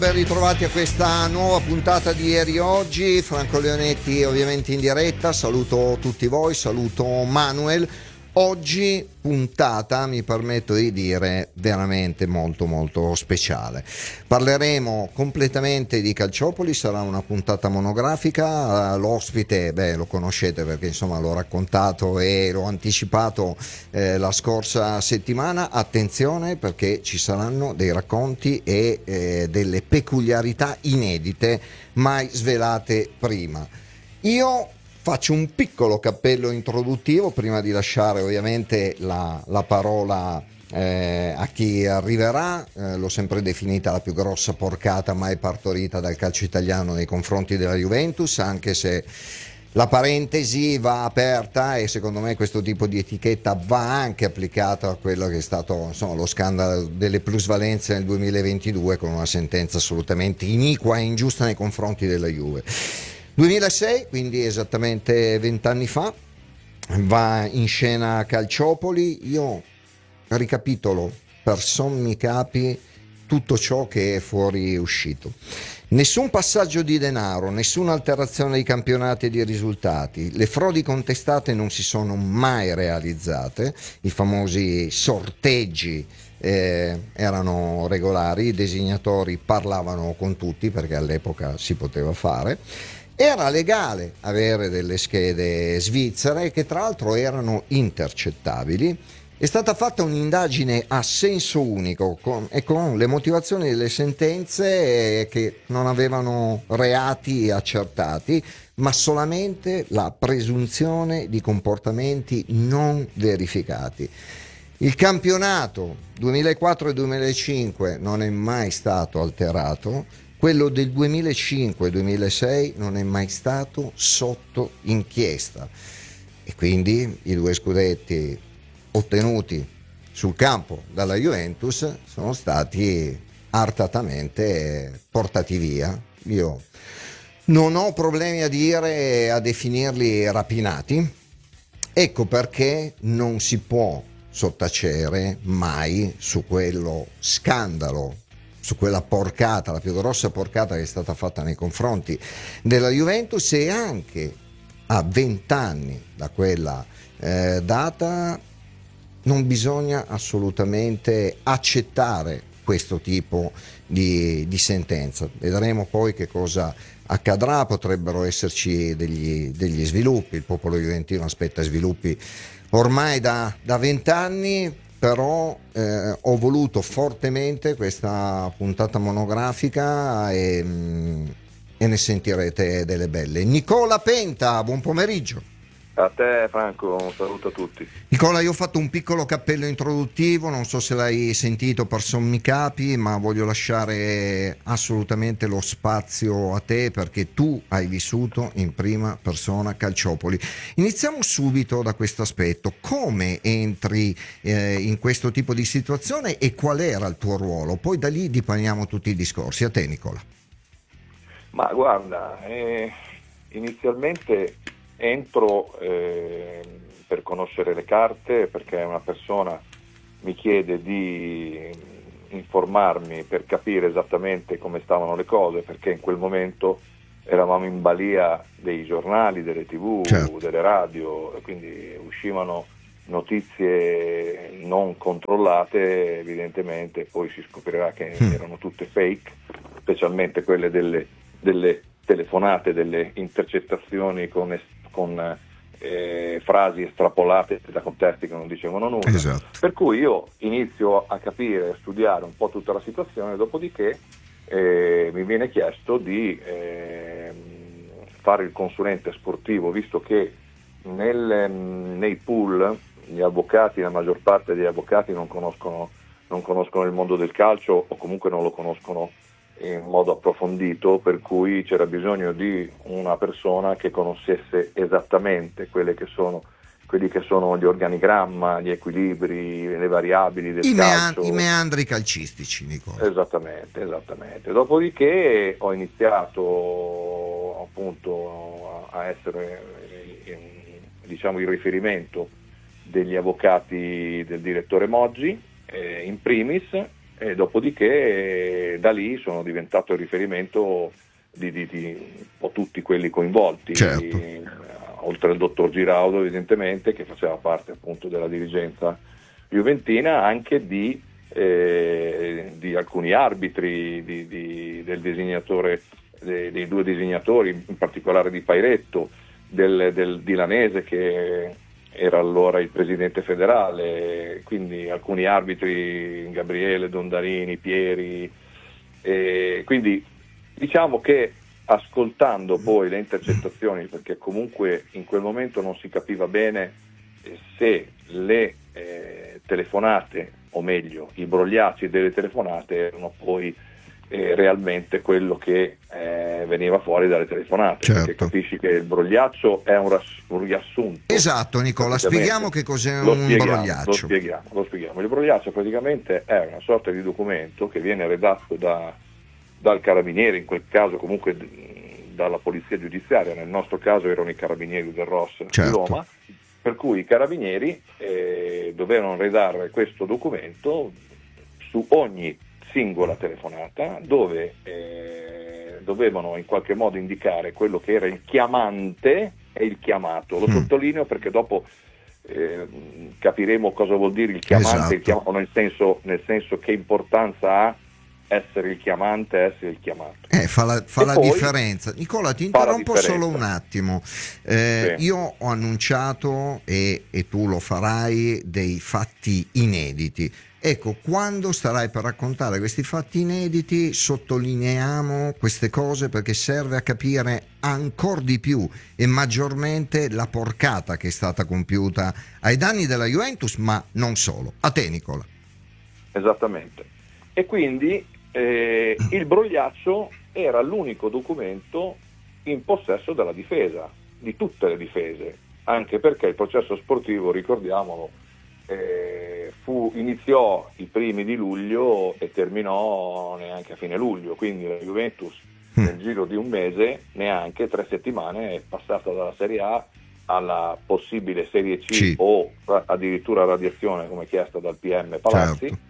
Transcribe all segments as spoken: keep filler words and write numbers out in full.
Ben ritrovati a questa nuova puntata di Ieri Oggi. Franco Leonetti ovviamente in diretta, saluto tutti voi, saluto Manuel. Oggi puntata, mi permetto di dire, veramente molto molto speciale. Parleremo completamente di Calciopoli, sarà una puntata monografica. L'ospite, beh, lo conoscete perché insomma l'ho raccontato e l'ho anticipato eh, la scorsa settimana. Attenzione, perché ci saranno dei racconti e eh, delle peculiarità inedite mai svelate prima. Io faccio un piccolo cappello introduttivo prima di lasciare ovviamente la, la parola eh, a chi arriverà. Eh, l'ho sempre definita la più grossa porcata mai partorita dal calcio italiano nei confronti della Juventus, anche se la parentesi va aperta e secondo me questo tipo di etichetta va anche applicata a quello che è stato insomma, lo scandalo delle plusvalenze nel duemilaventidue, con una sentenza assolutamente iniqua e ingiusta nei confronti della Juve. duemilasei, quindi esattamente vent'anni fa, va in scena Calciopoli. Io ricapitolo per sommi capi tutto ciò che è fuori uscito. Nessun passaggio di denaro, nessuna alterazione di campionati e di risultati. Le frodi contestate non si sono mai realizzate, i famosi sorteggi eh, erano regolari, i designatori parlavano con tutti perché all'epoca si poteva fare. Era legale avere delle schede svizzere che tra l'altro erano intercettabili. È stata fatta un'indagine a senso unico con, e con le motivazioni delle sentenze che non avevano reati accertati, ma solamente la presunzione di comportamenti non verificati. Il campionato duemilaquattro e duemilacinque non è mai stato alterato. Quello del duemilacinque e duemilasei non è mai stato sotto inchiesta e quindi i due scudetti ottenuti sul campo dalla Juventus sono stati artatamente portati via. Io non ho problemi a dire, a definirli rapinati. Ecco perché non si può sottacere mai su quello scandalo, su quella porcata, la più grossa porcata che è stata fatta nei confronti della Juventus, e anche a vent'anni da quella eh, data non bisogna assolutamente accettare questo tipo di, di sentenza. Vedremo poi che cosa accadrà, potrebbero esserci degli, degli sviluppi, il popolo juventino aspetta sviluppi ormai da vent'anni. Però eh, ho voluto fortemente questa puntata monografica e, e ne sentirete delle belle. Nicola Penta, buon pomeriggio. A te Franco, un saluto a tutti. Nicola, io ho fatto un piccolo cappello introduttivo, non so se l'hai sentito per sommi capi, ma voglio lasciare assolutamente lo spazio a te perché tu hai vissuto in prima persona Calciopoli. Iniziamo subito da questo aspetto: come entri eh, in questo tipo di situazione e qual era il tuo ruolo? Poi da lì dipaniamo tutti i discorsi. A te Nicola. Ma guarda, eh, inizialmente entro eh, per conoscere le carte, perché una persona mi chiede di informarmi per capire esattamente come stavano le cose, perché in quel momento eravamo in balia dei giornali, delle tv, certo, delle radio, e quindi uscivano notizie non controllate evidentemente, poi si scoprirà che mm. erano tutte fake, specialmente quelle delle, delle telefonate, delle intercettazioni con con eh, frasi estrapolate da contesti che non dicevano nulla. Esatto. Per cui io inizio a capire, a studiare un po' tutta la situazione, dopodiché eh, mi viene chiesto di eh, fare il consulente sportivo, visto che nel, nei pool gli avvocati, la maggior parte degli avvocati non conoscono, non conoscono il mondo del calcio, o comunque non lo conoscono in modo approfondito, per cui c'era bisogno di una persona che conoscesse esattamente quelle che sono quelli che sono gli organigramma, gli equilibri, le variabili del I calcio. Mean- i meandri calcistici, Nicola. Esattamente, esattamente. Dopodiché ho iniziato appunto a essere diciamo il riferimento degli avvocati del direttore Moggi, eh, in primis. e dopodiché eh, da lì sono diventato il riferimento di, di, di un po' tutti quelli coinvolti, certo. eh, oltre al dottor Giraudo evidentemente, che faceva parte appunto della dirigenza juventina, anche di, eh, di alcuni arbitri, di, di, del designatore, dei, dei due designatori, in particolare di Pairetto, del, del Dilanese che era allora il presidente federale, quindi alcuni arbitri, Gabriele, Dondarini, Pieri, e quindi diciamo che ascoltando poi le intercettazioni, perché comunque in quel momento non si capiva bene se le eh, telefonate, o meglio i brogliacci delle telefonate erano poi eh, realmente quello che eh, veniva fuori dalle telefonate, certo. Perché capisci che il brogliaccio è un, ras- un riassunto. Esatto, Nicola, spieghiamo che cos'è lo un spieghiamo, brogliaccio. Lo spieghiamo, lo spieghiamo. Il brogliaccio praticamente è una sorta di documento che viene redatto da, dal carabiniere, in quel caso comunque dalla polizia giudiziaria, nel nostro caso erano i carabinieri del R O S certo. di Roma, per cui i carabinieri eh, dovevano redare questo documento su ogni singola telefonata, dove eh, dovevano in qualche modo indicare quello che era il chiamante e il chiamato. Lo mm. sottolineo perché dopo eh, capiremo cosa vuol dire il chiamante, esatto. il chiamato, nel senso, nel senso che importanza ha essere il chiamante, essere il chiamato. Eh, fa la, fa la poi, differenza. Nicola, ti interrompo solo un attimo. Eh, sì. Io ho annunciato, e, e tu lo farai, dei fatti inediti. Ecco, quando starai per raccontare questi fatti inediti, sottolineiamo queste cose perché serve a capire ancora di più e maggiormente la porcata che è stata compiuta ai danni della Juventus, ma non solo. A te, Nicola. Esattamente. E quindi eh, il brogliaccio era l'unico documento in possesso della difesa, di tutte le difese, anche perché il processo sportivo, ricordiamolo, eh, fu, iniziò i primi di luglio e terminò neanche a fine luglio, quindi la Juventus nel giro di un mese, neanche tre settimane, è passata dalla Serie A alla possibile Serie C, C. o addirittura radiazione come chiesta dal P M Palazzi, certo.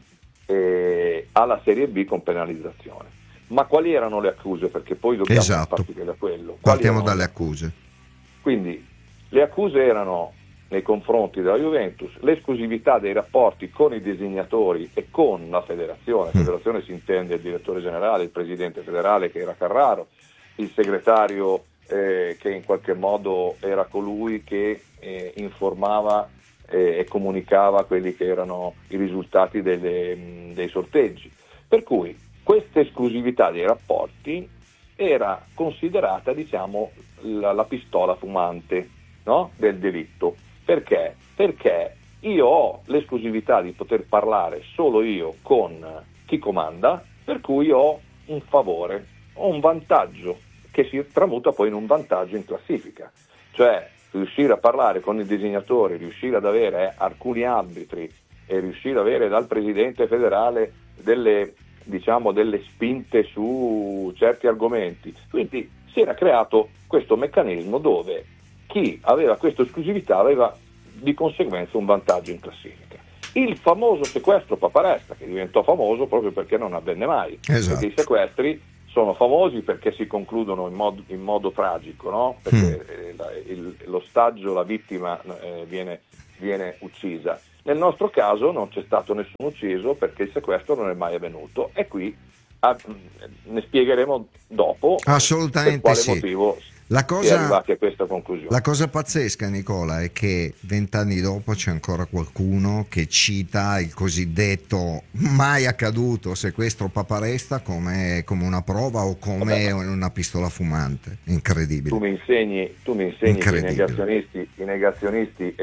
eh, alla Serie B con penalizzazione. Ma quali erano le accuse? Perché poi dobbiamo esatto. partire da quello. Partiamo dalle accuse. Quindi le accuse erano nei confronti della Juventus l'esclusività dei rapporti con i designatori e con la federazione. La federazione mm. si intende il direttore generale, il presidente federale che era Carraro, il segretario eh, che in qualche modo era colui che eh, informava eh, e comunicava quelli che erano i risultati delle, mh, dei sorteggi. Per cui questa esclusività dei rapporti era considerata, diciamo, la, la pistola fumante, no? del delitto. Perché? Perché io ho l'esclusività di poter parlare solo io con chi comanda, per cui ho un favore, ho un vantaggio che si tramuta poi in un vantaggio in classifica. Cioè riuscire a parlare con i designatori, riuscire ad avere alcuni arbitri e riuscire ad avere dal presidente federale delle, diciamo, delle spinte su certi argomenti. Quindi si era creato questo meccanismo dove chi aveva questa esclusività aveva di conseguenza un vantaggio in classifica. Il famoso sequestro Paparesta, che diventò famoso proprio perché non avvenne mai, esatto. perché i sequestri sono famosi perché si concludono in modo, in modo tragico, no? Perché mm. eh, la, il, l'ostaggio, la vittima eh, viene, viene uccisa. Nel nostro caso non c'è stato nessun ucciso perché il sequestro non è mai avvenuto, e qui ah, ne spiegheremo dopo assolutamente per quale sì. motivo La cosa, si è arrivati a questa conclusione. La cosa pazzesca, Nicola, è che vent'anni dopo c'è ancora qualcuno che cita il cosiddetto mai accaduto sequestro Paparesta come, come una prova o come Vabbè, una pistola fumante. Incredibile. Tu mi insegni, tu mi insegni che i negazionisti, i negazionisti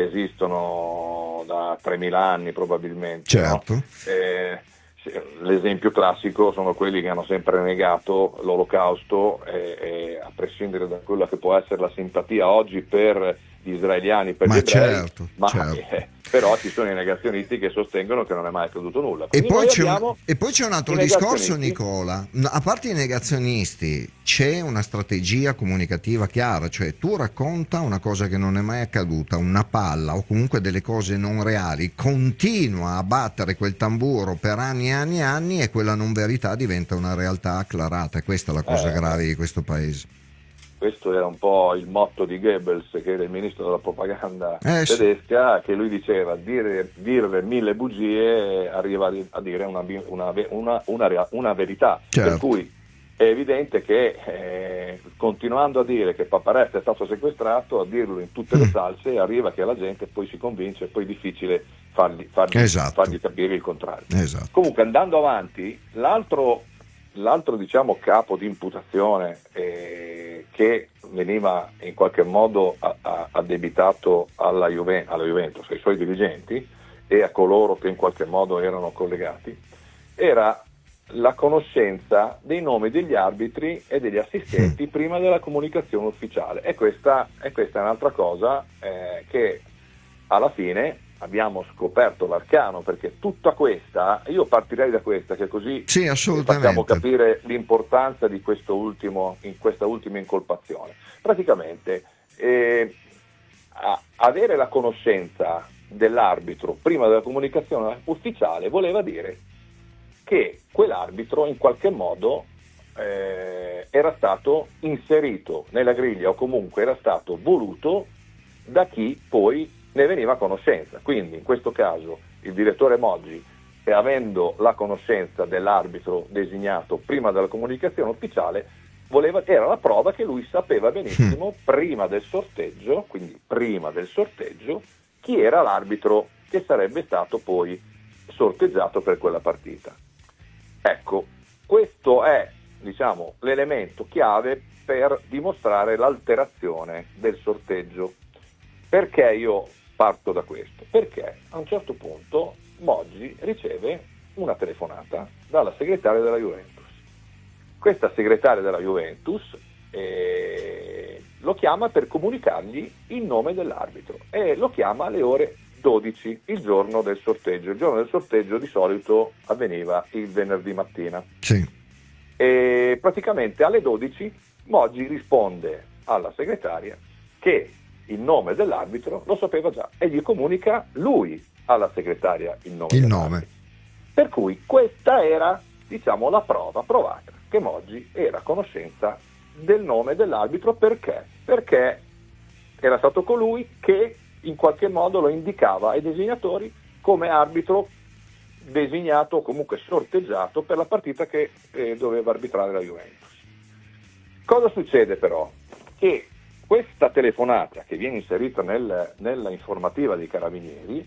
esistono da tremila anni probabilmente. Certo. No? Eh, l'esempio classico sono quelli che hanno sempre negato l'olocausto, e, e a prescindere da quella che può essere la simpatia oggi per gli israeliani, per ma gli ebrei, certo, ma certo. Eh, Però ci sono i negazionisti che sostengono che non è mai accaduto nulla. E poi, c'è un, abbiamo e poi c'è un altro i discorso, negazionisti. Nicola. A parte i negazionisti, c'è una strategia comunicativa chiara, cioè tu racconta una cosa che non è mai accaduta, una palla o comunque delle cose non reali, continua a battere quel tamburo per anni e anni e anni e quella non verità diventa una realtà acclarata. E questa è la cosa Eh, grave di questo paese. Questo era un po' il motto di Goebbels, che era il ministro della propaganda Eh, sì. tedesca, che lui diceva: dire, dire mille bugie arriva a dire una, una, una, una, una verità. Certo. Per cui è evidente che eh, continuando a dire che Paparetta è stato sequestrato, a dirlo in tutte le Mm. salse, arriva che la gente poi si convince e poi è difficile fargli, fargli, Esatto. fargli capire il contrario. Esatto. Comunque, andando avanti, l'altro, l'altro diciamo capo di imputazione eh, che veniva in qualche modo a, a, addebitato alla, Juve, alla Juventus, ai suoi dirigenti e a coloro che in qualche modo erano collegati, era la conoscenza dei nomi degli arbitri e degli assistenti mm. prima della comunicazione ufficiale. E questa, e questa è un'altra cosa eh, che alla fine abbiamo scoperto l'arcano, perché tutta questa, io partirei da questa, che così Sì, assolutamente. facciamo capire l'importanza di questo ultimo, in questa ultima incolpazione. Praticamente eh, a, avere la conoscenza dell'arbitro prima della comunicazione ufficiale voleva dire che quell'arbitro in qualche modo eh, era stato inserito nella griglia o comunque era stato voluto da chi poi ne veniva a conoscenza. Quindi in questo caso il direttore Moggi, e avendo la conoscenza dell'arbitro designato prima della comunicazione ufficiale, voleva, era la prova che lui sapeva benissimo prima del sorteggio, quindi prima del sorteggio, chi era l'arbitro che sarebbe stato poi sorteggiato per quella partita. Ecco, questo è, diciamo, l'elemento chiave per dimostrare l'alterazione del sorteggio. Perché io parto da questo? Perché a un certo punto Moggi riceve una telefonata dalla segretaria della Juventus. Questa segretaria della Juventus eh, lo chiama per comunicargli il nome dell'arbitro e lo chiama alle ore dodici, il giorno del sorteggio. Il giorno del sorteggio di solito avveniva il venerdì mattina. Sì. E praticamente alle dodici Moggi risponde alla segretaria che il nome dell'arbitro lo sapeva già e gli comunica lui alla segretaria il nome. Il nome. Per cui questa era, diciamo, la prova provata che Moggi era a conoscenza del nome dell'arbitro. Perché? Perché era stato colui che in qualche modo lo indicava ai designatori come arbitro designato o comunque sorteggiato per la partita che eh, doveva arbitrare la Juventus. Cosa succede però? Che questa telefonata che viene inserita nel, nella informativa dei Carabinieri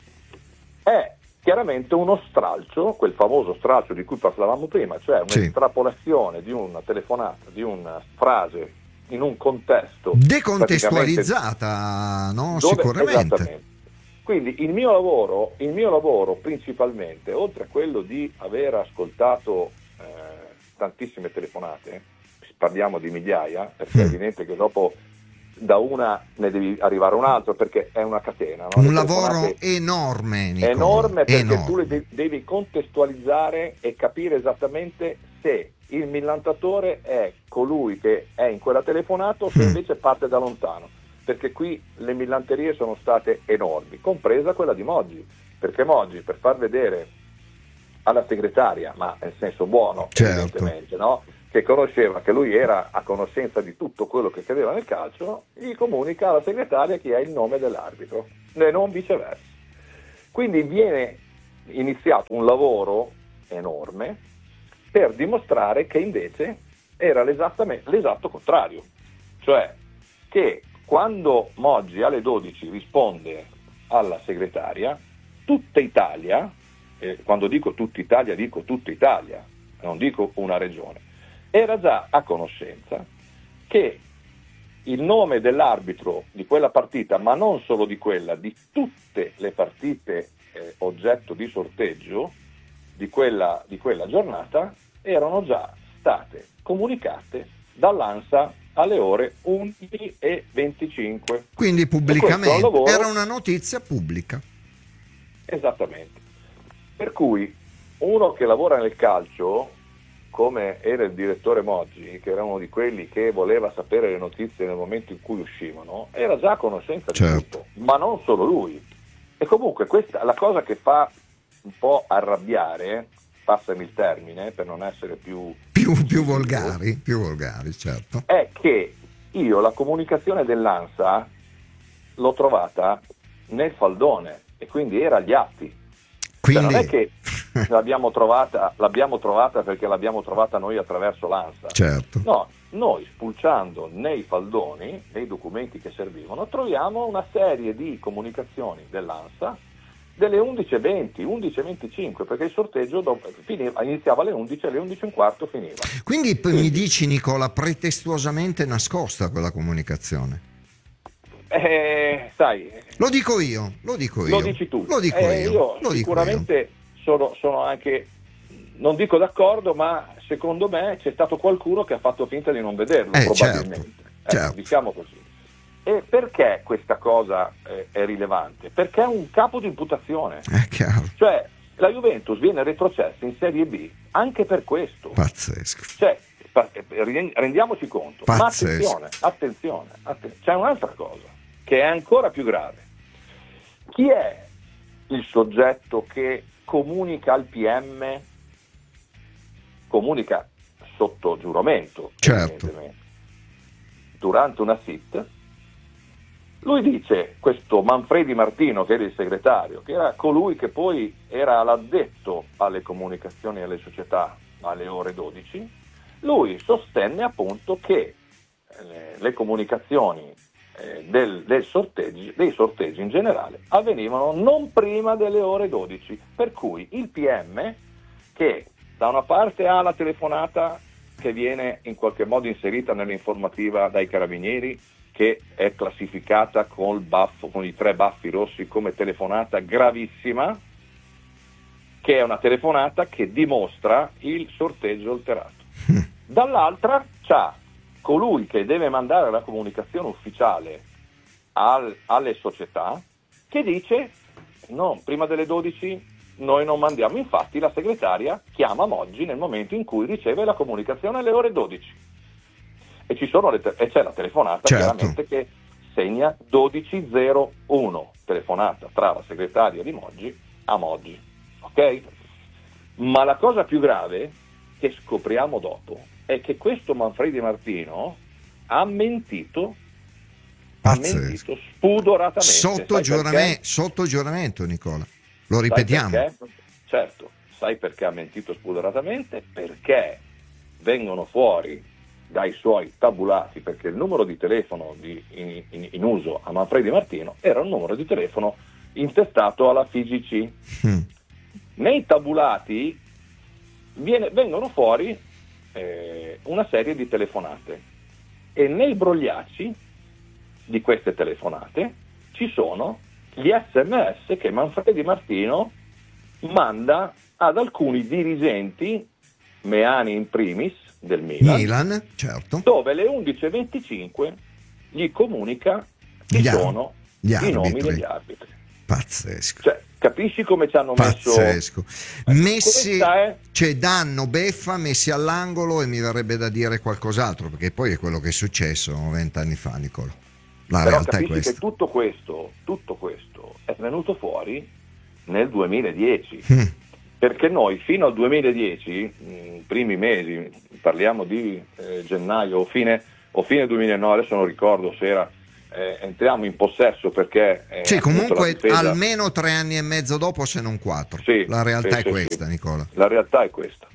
è chiaramente uno stralcio, quel famoso stralcio di cui parlavamo prima, cioè un'estrapolazione sì. di una telefonata, di una frase in un contesto decontestualizzata, no? Dove, Sicuramente. Esattamente. Quindi il mio lavoro, il mio lavoro principalmente, oltre a quello di aver ascoltato eh, tantissime telefonate, parliamo di migliaia, perché mm. è evidente che dopo da una ne devi arrivare a un altro, perché è una catena. No? Un lavoro enorme, Nicola. Enorme, perché enorme. tu le devi contestualizzare e capire esattamente se il millantatore è colui che è in quella telefonata o se invece parte da lontano, perché qui le millanterie sono state enormi, compresa quella di Moggi, perché Moggi, per far vedere alla segretaria, ma nel senso buono, certo. evidentemente, no? che conosceva, che lui era a conoscenza di tutto quello che accadeva nel calcio, gli comunica alla segretaria chi è il nome dell'arbitro e non viceversa. Quindi viene iniziato un lavoro enorme per dimostrare che invece era l'esatto contrario, cioè che quando Moggi alle dodici risponde alla segretaria, tutta Italia, eh, quando dico tutta Italia dico tutta Italia, non dico una regione, era già a conoscenza che il nome dell'arbitro di quella partita, ma non solo di quella, di tutte le partite eh, oggetto di sorteggio di quella, di quella giornata, erano già state comunicate dall'ANSA alle ore undici e venticinque. Quindi pubblicamente lavoro, era una notizia pubblica. Esattamente. Per cui uno che lavora nel calcio, come era il direttore Moggi, che era uno di quelli che voleva sapere le notizie nel momento in cui uscivano, era già a conoscenza certo. di tutto, ma non solo lui. E comunque questa la cosa che fa un po' arrabbiare, passami il termine per non essere più più, più volgari, più volgari, certo, è che io la comunicazione dell'ANSA l'ho trovata nel faldone e quindi era agli atti. quindi Cioè non è che l'abbiamo trovata, l'abbiamo trovata perché l'abbiamo trovata noi attraverso l'ANSA. certo. No, noi spulciando nei faldoni, nei documenti che servivano, troviamo una serie di comunicazioni dell'ANSA delle undici e venti, undici e venticinque, perché il sorteggio dopo, finiva, iniziava alle undici e alle undici e un quarto finiva. Quindi, Quindi mi dici, Nicola, pretestuosamente nascosta quella comunicazione? Eh, sai, lo dico io, lo dico io. Lo dici tu. Lo dico eh, io. io lo sicuramente dico io. Sono, sono anche, non dico d'accordo, ma secondo me c'è stato qualcuno che ha fatto finta di non vederlo, eh, probabilmente. Certo, eh, certo. Diciamo così. E perché questa cosa eh, è rilevante? Perché è un capo di imputazione. È chiaro. Cioè, la Juventus viene retrocessa in Serie B anche per questo. Pazzesco. Cioè, rendiamoci conto. Pazzesco. Ma attenzione, attenzione, attenzione, c'è un'altra cosa che è ancora più grave. Chi è il soggetto che comunica al P M, comunica sotto giuramento, certo, durante una S I T? Lui dice, questo Manfredi Martino, che era il segretario, che era colui che poi era l'addetto alle comunicazioni alle società alle ore dodici, lui sostenne appunto che eh, le comunicazioni eh, del, del sorteggi, dei sorteggi in generale avvenivano non prima delle ore dodici, per cui il P M, che da una parte ha la telefonata che viene in qualche modo inserita nell'informativa dai carabinieri, che è classificata col baffo, con i tre baffi rossi come telefonata gravissima, che è una telefonata che dimostra il sorteggio alterato. Dall'altra c'ha colui che deve mandare la comunicazione ufficiale al, alle società, che dice no, prima delle dodici noi non mandiamo. Infatti la segretaria chiama Moggi nel momento in cui riceve la comunicazione alle ore dodici. E, ci sono le te- e c'è la telefonata, certo, chiaramente, che segna dodici zero uno, telefonata tra la segretaria di Moggi a Moggi, ok? Ma la cosa più grave che scopriamo dopo è che questo Manfredi Martino ha mentito, pazzesco, ha mentito spudoratamente. Sotto, giurame- sotto giuramento, Nicola, lo ripetiamo. Sai perché? Certo, sai perché ha mentito spudoratamente? Perché vengono fuori dai suoi tabulati, perché il numero di telefono di, in, in, in uso a Manfredi Martino era un numero di telefono intestato alla F I G C. Mm. Nei tabulati viene, vengono fuori eh, una serie di telefonate e nei brogliacci di queste telefonate ci sono gli sms che Manfredi Martino manda ad alcuni dirigenti, Meani in primis, del Milan, Milan, certo, dove alle undici e venticinque gli comunica chi gli sono gli i nomi degli arbitri. Pazzesco. Cioè, capisci come ci hanno Pazzesco. messo? Messi, è... cioè danno beffa, messi all'angolo, e mi verrebbe da dire qualcos'altro, perché poi è quello che è successo vent'anni fa, Nicola. La Però realtà è questa. Che tutto questo, tutto questo è venuto fuori nel duemiladieci. Mm. Perché noi fino al duemiladieci, i primi mesi, parliamo di eh, gennaio o fine, o fine duemilanove, adesso non ricordo se era, eh, entriamo in possesso perché... Eh, sì, comunque difesa... almeno tre anni e mezzo dopo, se non quattro. Sì, la realtà sì, è sì, questa, sì. Nicola. La realtà è questa.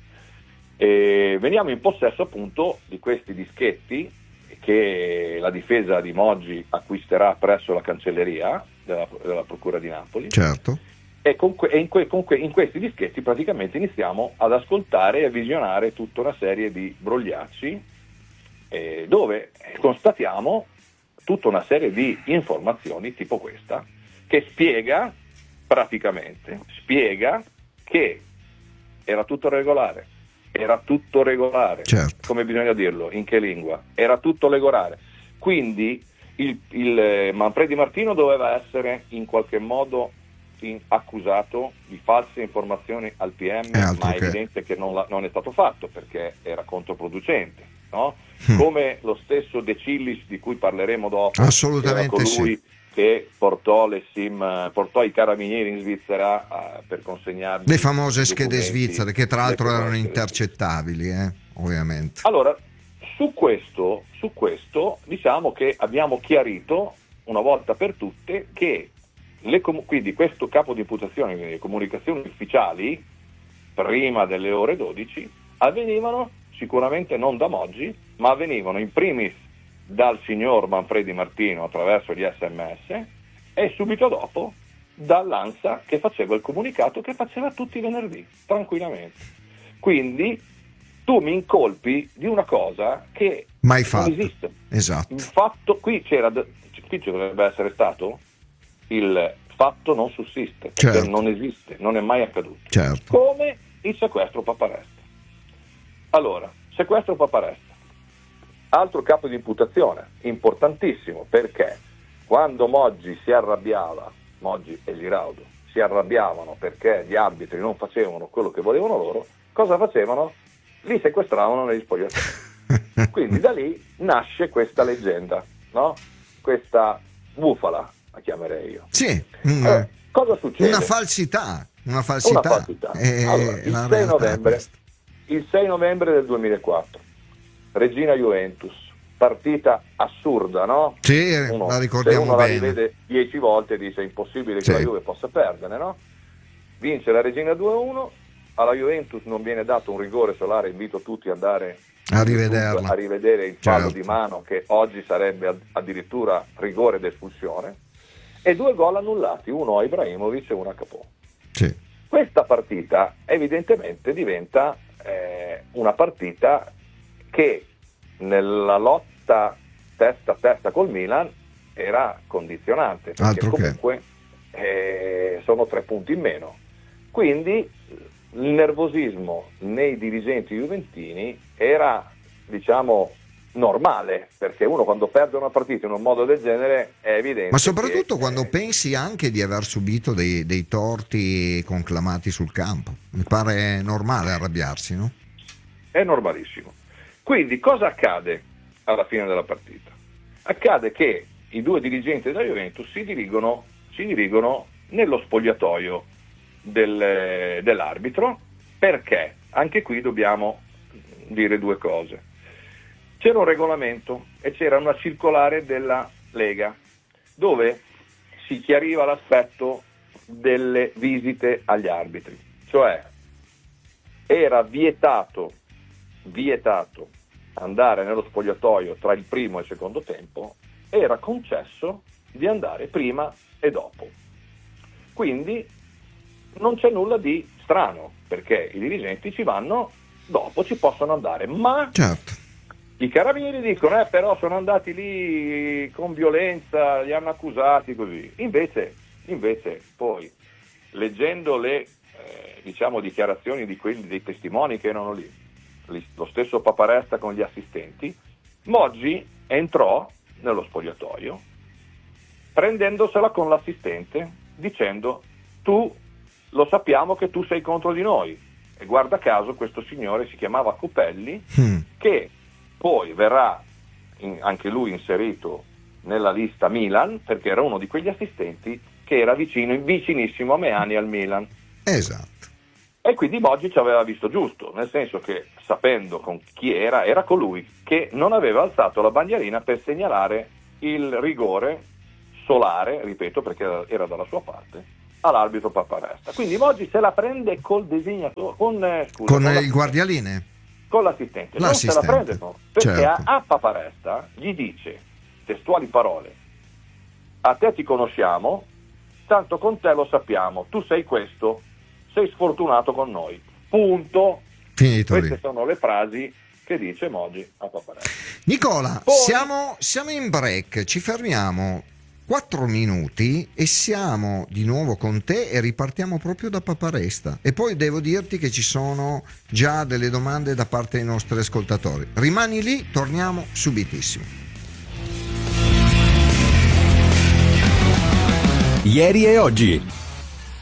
E veniamo in possesso appunto di questi dischetti che la difesa di Moggi acquisterà presso la cancelleria della, della Procura di Napoli. Certo. E, con, que- e in, que- con que- in questi dischetti praticamente iniziamo ad ascoltare e a visionare tutta una serie di brogliacci eh, dove constatiamo tutta una serie di informazioni tipo questa, che spiega praticamente spiega che era tutto regolare, era tutto regolare, certo. Come bisogna dirlo, in che lingua? Era tutto regolare, quindi il, il Manfredi Martino doveva essere in qualche modo in- accusato di false informazioni al P M, È altro ma è che- evidente che non, la- non è stato fatto perché era controproducente, no? Mm. Come lo stesso De Cillis, di cui parleremo dopo, Assolutamente che era colui sì. che portò le SIM, portò i carabinieri in Svizzera eh, per consegnargli Le famose i schede documenti, svizzere, che tra le l'altro famose erano schede intercettabili, eh, ovviamente. Allora, su questo, su questo diciamo che abbiamo chiarito una volta per tutte che le com- quindi questo capo di imputazione, quindi le comunicazioni ufficiali, prima delle ore dodici, avvenivano sicuramente non da Moggi, ma avvenivano in primis dal signor Manfredi Martino attraverso gli sms e subito dopo dall'ANSA che faceva il comunicato che faceva tutti i venerdì, tranquillamente. Quindi tu mi incolpi di una cosa che Mai non fatto. esiste. Esatto. Il fatto qui c'era, qui ci dovrebbe essere stato il fatto non sussiste, perché Certo. non esiste, non è mai accaduto. Certo. Come il sequestro Paparesta. Allora, sequestro Paparesta, altro capo di imputazione, importantissimo, perché quando Moggi si arrabbiava, Moggi e Giraudo si arrabbiavano perché gli arbitri non facevano quello che volevano loro, cosa facevano? Li sequestravano negli spogliatoi. Quindi da lì nasce questa leggenda, no? Questa bufala, la chiamerei io. Sì, un- Allora, cosa succede? una falsità, una falsità. Una falsità. Eh, Allora, la il, sei realtà è novembre, questa. il sei novembre del duemilaquattro, Regina Juventus, partita assurda, no? Sì, Uno, la se ricordiamo uno la bene. rivede dieci volte dice è impossibile Sì. che la Juve possa perdere, no? Vince la Regina due a uno, alla Juventus non viene dato un rigore solare, invito tutti ad andare A rivederla. a rivedere il fallo Certo. di mano che oggi sarebbe ad- addirittura rigore d'espulsione, e due gol annullati, uno a Ibrahimovic e uno a Capò. Sì. Questa partita evidentemente diventa eh, una partita che nella lotta testa a testa col Milan era condizionante, perché Altro che. comunque eh, sono tre punti in meno. Quindi il nervosismo nei dirigenti juventini era, diciamo, normale, perché uno quando perde una partita in un modo del genere è evidente. Ma soprattutto che, quando eh, pensi anche di aver subito dei, dei torti conclamati sul campo. Mi pare normale arrabbiarsi, no? è normalissimo. Quindi cosa accade alla fine della partita? Accade che i due dirigenti della Juventus si dirigono, si dirigono nello spogliatoio del, dell'arbitro, perché anche qui dobbiamo dire due cose. C'era un regolamento e c'era una circolare della Lega dove si chiariva l'aspetto delle visite agli arbitri, cioè era vietato vietato andare nello spogliatoio tra il primo e il secondo tempo, era concesso di andare prima e dopo. Quindi non c'è nulla di strano, perché i dirigenti ci vanno dopo, ci possono andare, ma Certo. i carabinieri dicono eh però sono andati lì con violenza, li hanno accusati così. Invece, invece poi leggendo le eh, diciamo dichiarazioni di quelli dei testimoni che erano lì, li- lo stesso Paparesta con gli assistenti, Moggi entrò nello spogliatoio prendendosela con l'assistente dicendo tu lo sappiamo che tu sei contro di noi, e guarda caso questo signore si chiamava Copelli, Mm. che poi verrà in- anche lui inserito nella lista Milan, perché era uno di quegli assistenti che era vicino, vicinissimo a Meani al Milan, Esatto. e quindi Moggi ci aveva visto giusto, nel senso che sapendo con chi era, era colui che non aveva alzato la bandierina per segnalare il rigore solare, ripeto perché era- era dalla sua parte, all'arbitro Paparesta. Quindi Moggi se la prende col disegnatore, con, eh, scusa, Con con il la- guardialine. con l'assistente, non se la L'assistente, prende no, perché certo. a, a Paparesta gli dice, testuali parole, a te ti conosciamo, tanto con te lo sappiamo, tu sei questo, sei sfortunato con noi, punto. Finito Queste lì. sono le frasi che dice Moggi a Paparesta. Nicola, Poi- siamo, siamo in break, ci fermiamo quattro minuti e siamo di nuovo con te e ripartiamo proprio da Paparesta. E poi devo dirti che ci sono già delle domande da parte dei nostri ascoltatori. Rimani lì, torniamo subitissimo. Ieri e oggi.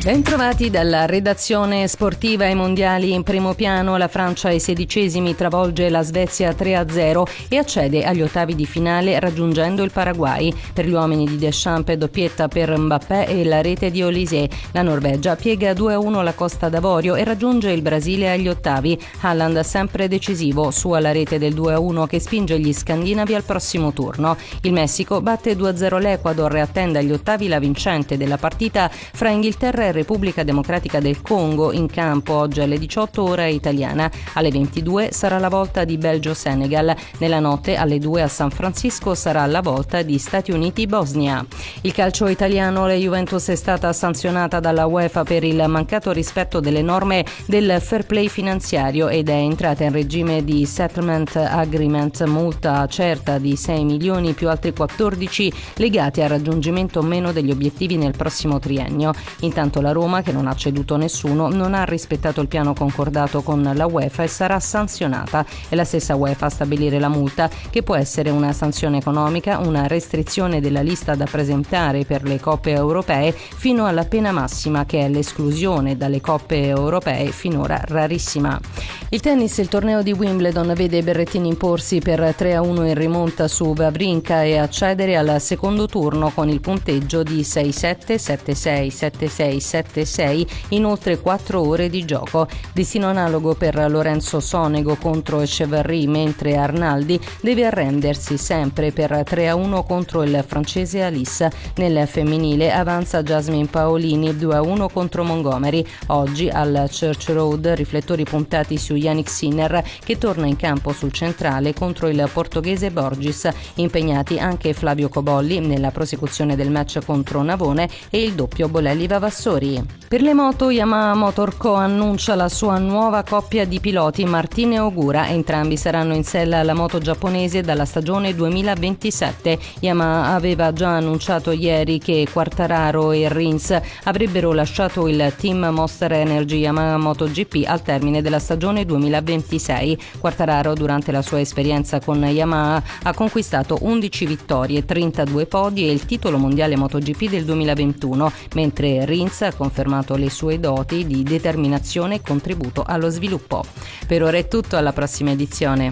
Bentrovati dalla redazione sportiva. Ai mondiali in primo piano, la Francia ai sedicesimi travolge la Svezia tre a zero e accede agli ottavi di finale raggiungendo il Paraguay. Per gli uomini di Deschamps doppietta per Mbappé e la rete di Olise. La Norvegia piega due a uno la Costa d'Avorio e raggiunge il Brasile agli ottavi. Haaland sempre decisivo, su alla rete del due a uno che spinge gli scandinavi al prossimo turno. Il Messico batte due a zero l'Ecuador e attende agli ottavi la vincente della partita fra Inghilterra e Repubblica Democratica del Congo, in campo oggi alle diciotto ora italiana. Alle ventidue sarà la volta di Belgio-Senegal. Nella notte alle due a San Francisco sarà la volta di Stati Uniti-Bosnia. Il calcio italiano, la Juventus è stata sanzionata dalla UEFA per il mancato rispetto delle norme del fair play finanziario ed è entrata in regime di settlement agreement, multa certa di sei milioni più altri quattordici legati al raggiungimento o meno degli obiettivi nel prossimo triennio. Intanto la Roma, che non ha ceduto nessuno, non ha rispettato il piano concordato con la UEFA e sarà sanzionata. È la stessa UEFA a stabilire la multa, che può essere una sanzione economica, una restrizione della lista da presentare per le coppe europee, fino alla pena massima, che è l'esclusione dalle coppe europee, finora rarissima. Il tennis, il torneo di Wimbledon vede Berrettini imporsi per tre a uno in rimonta su Wawrinka e accedere al secondo turno con il punteggio di sei sette, sette sei, sette sei, sette sei in oltre quattro ore di gioco. Destino analogo per Lorenzo Sonego contro Echeverry, mentre Arnaldi deve arrendersi sempre per tre a uno contro il francese Alice. Nel femminile avanza Jasmine Paolini due a uno contro Montgomery. Oggi al Church Road riflettori puntati su Yannick Sinner, che torna in campo sul centrale contro il portoghese Borges. Impegnati anche Flavio Cobolli nella prosecuzione del match contro Navone e il doppio Bolelli-Vavassori. Per le moto, Yamaha Motor Co annuncia la sua nuova coppia di piloti, Martin e Ogura. Entrambi saranno in sella alla moto giapponese dalla stagione duemilaventisette. Yamaha aveva già annunciato ieri che Quartararo e Rins avrebbero lasciato il team Monster Energy Yamaha MotoGP al termine della stagione duemilaventisei. Quartararo, durante la sua esperienza con Yamaha, ha conquistato undici vittorie, trentadue podi e il titolo mondiale MotoGP del duemilaventuno, mentre Rins ha confermato le sue doti di determinazione e contributo allo sviluppo. Per ora è tutto, alla prossima edizione.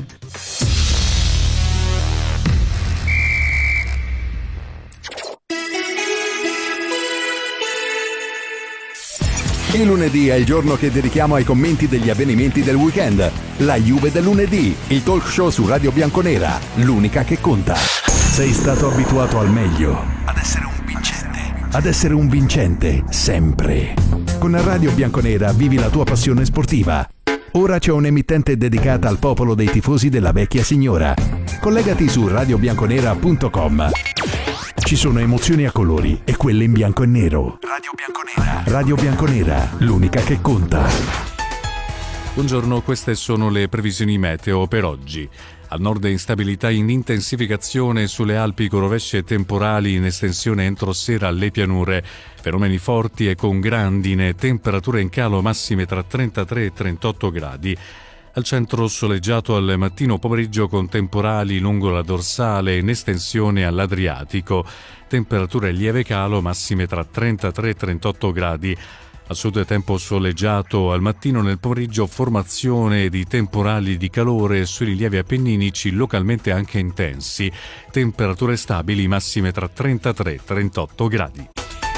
Il lunedì è il giorno che dedichiamo ai commenti degli avvenimenti del weekend. La Juve del lunedì, il talk show su Radio Bianconera, l'unica che conta. Sei stato abituato al meglio, ad essere un vincente, ad essere un vincente sempre. Con Radio Bianconera vivi la tua passione sportiva. Ora c'è un'emittente dedicata al popolo dei tifosi della vecchia signora. Collegati su radio bianconera punto com. Ci sono emozioni a colori e quelle in bianco e nero. Radio Bianconera. Radio Bianconera, l'unica che conta. Buongiorno, queste sono le previsioni meteo per oggi. Al nord instabilità in intensificazione sulle Alpi con rovesce temporali in estensione entro sera alle pianure. Fenomeni forti e con grandine, temperature in calo massime tra trentatré e trentotto gradi. Al centro soleggiato al mattino pomeriggio con temporali lungo la dorsale in estensione all'Adriatico. Temperature lieve calo massime tra trentatré e trentotto gradi. Al sud tempo soleggiato al mattino, nel pomeriggio formazione di temporali di calore sui rilievi appenninici localmente anche intensi. Temperature stabili massime tra trentatré e trentotto gradi.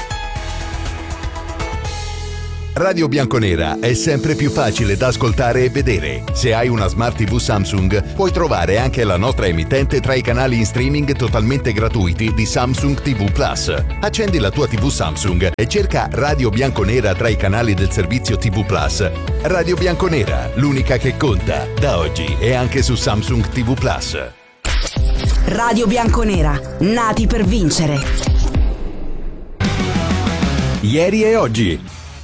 Radio Bianconera è sempre più facile da ascoltare e vedere. Se hai una Smart tivù Samsung, puoi trovare anche la nostra emittente tra i canali in streaming totalmente gratuiti di Samsung tivù Plus. Accendi la tua tivù Samsung e cerca Radio Bianconera tra i canali del servizio tivù Plus. Radio Bianconera, l'unica che conta, da oggi e anche su Samsung tivù Plus. Radio Bianconera, nati per vincere. Ieri e oggi.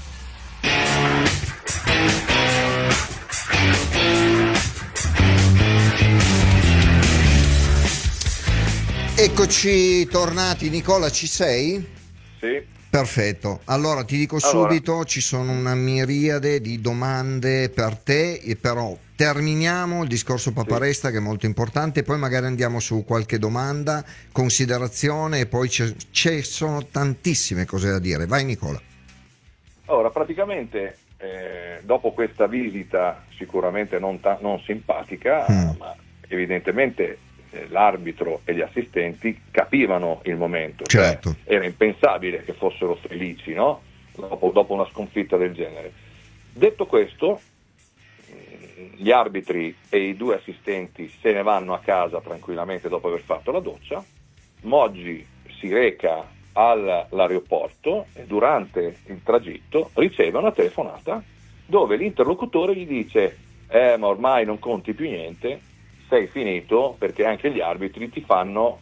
Eccoci tornati. Nicola, ci sei? Sì. Perfetto, allora ti dico allora. subito, ci sono una miriade di domande per te, e però terminiamo il discorso Paparesta, sì, che è molto importante, poi magari andiamo su qualche domanda, considerazione, e poi ci sono tantissime cose da dire. Vai Nicola. Ora, praticamente, eh, dopo questa visita sicuramente non, ta- non simpatica, mm. ma evidentemente eh, l'arbitro e gli assistenti capivano il momento. Certo. Cioè, era impensabile che fossero felici, no? Dopo, dopo una sconfitta del genere. Detto questo, gli arbitri e i due assistenti se ne vanno a casa tranquillamente dopo aver fatto la doccia. Moggi si reca all'aeroporto e durante il tragitto riceve una telefonata dove l'interlocutore gli dice eh ma ormai non conti più niente, sei finito, perché anche gli arbitri ti fanno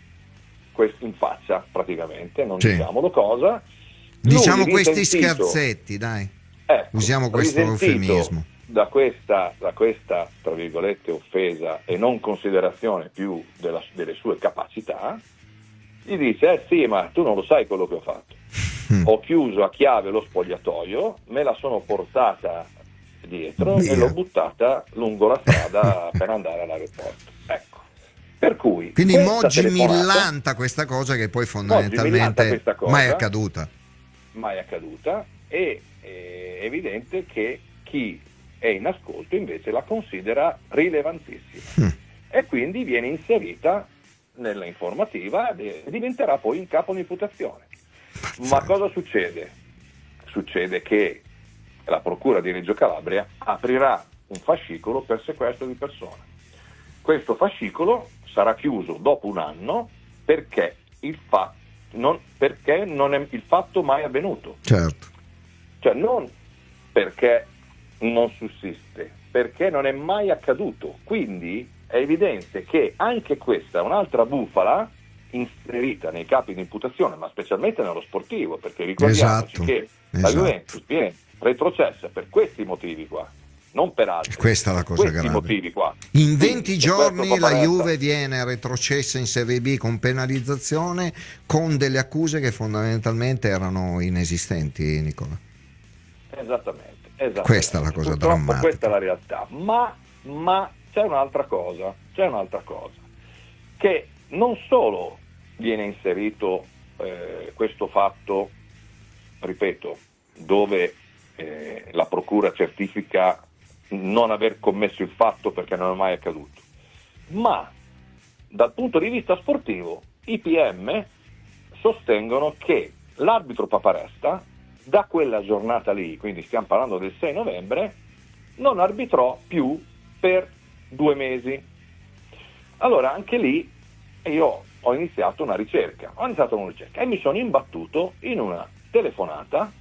questo in faccia praticamente, non sì. diciamolo cosa. Diciamo Lui, questi risentito, scherzetti, dai. Ecco, usiamo questo eufemismo. Da questa, da questa, tra virgolette, offesa e non considerazione più della, delle sue capacità, gli dice, eh sì, ma tu non lo sai quello che ho fatto. Mm. Ho chiuso a chiave lo spogliatoio, me la sono portata dietro Via. e l'ho buttata lungo la strada per andare all'aeroporto. Ecco. Per cui Quindi Moggi millanta questa cosa che poi fondamentalmente cosa, mai accaduta. Mai accaduta, e è evidente che chi è in ascolto invece la considera rilevantissima. Mm. E quindi viene inserita nella informativa e diventerà poi in capo un'imputazione. Ma cosa succede? Succede che la Procura di Reggio Calabria aprirà un fascicolo per sequestro di persona. Questo fascicolo sarà chiuso dopo un anno perché il, fa- non, perché non è il fatto mai avvenuto. Certo. Cioè non perché non sussiste, perché non è mai accaduto. Quindi è evidente che anche questa è un'altra bufala inserita nei capi di imputazione, ma specialmente nello sportivo, perché ricordiamoci esatto, che esatto. la Juventus viene retrocessa per questi motivi qua, non per altri. Questa è la cosa questi grave. Motivi qua. In venti giorni la Juve viene retrocessa in Serie B con penalizzazione, con delle accuse che fondamentalmente erano inesistenti, Nicola. Esattamente. esattamente. Questa è la cosa Purtroppo drammatica. Questa è la realtà. Ma, ma c'è un'altra cosa, c'è un'altra cosa, che non solo viene inserito eh, questo fatto, ripeto, dove eh, la procura certifica non aver commesso il fatto perché non è mai accaduto, ma dal punto di vista sportivo i P M sostengono che l'arbitro Paparesta da quella giornata lì, quindi stiamo parlando del sei novembre, non arbitrò più per due mesi. Allora anche lì io ho iniziato una ricerca, ho iniziato una ricerca e mi sono imbattuto in una telefonata